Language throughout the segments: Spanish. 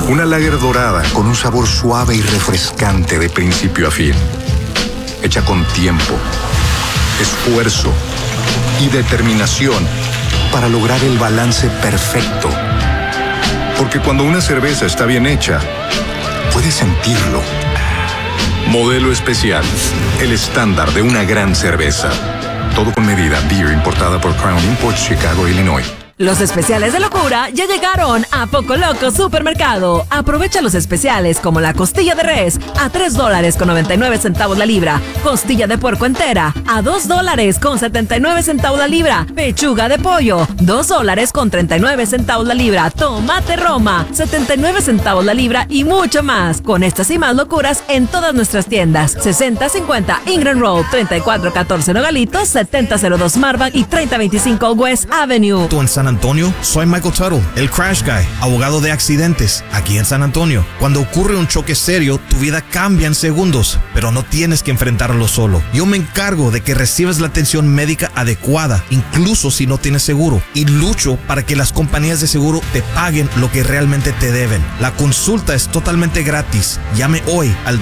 Una lager dorada con un sabor suave y refrescante de principio a fin. Hecha con tiempo, esfuerzo y determinación para lograr el balance perfecto. Porque cuando una cerveza está bien hecha, puedes sentirlo. Modelo especial, el estándar de una gran cerveza. Todo con medida. Beer importada por Crown Imports, Chicago, Illinois. Los especiales de locura ya llegaron a Poco Loco Supermercado. Aprovecha los especiales como la costilla de res a $3.99 la libra, costilla de puerco entera a $2.79 la libra, pechuga de pollo $2.39 la libra, tomate Roma 79 centavos la libra y mucho más. Con estas y más locuras en todas nuestras tiendas: 6050 Ingram Road, 3414 Nogalitos, 7002 Marban y 3025 West Avenue. En San Antonio, soy Michael Tuttle, el Crash Guy, abogado de accidentes, aquí en San Antonio. Cuando ocurre un choque serio, tu vida cambia en segundos, pero no tienes que enfrentarlo solo. Yo me encargo de que recibas la atención médica adecuada, incluso si no tienes seguro, y lucho para que las compañías de seguro te paguen lo que realmente te deben. La consulta es totalmente gratis. Llame hoy al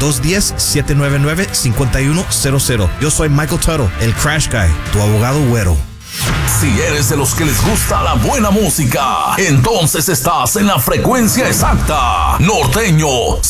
210-799-5100. Yo soy Michael Tuttle, el Crash Guy, tu abogado güero. Si eres de los que les gusta la buena música, entonces estás en la frecuencia exacta. Norteño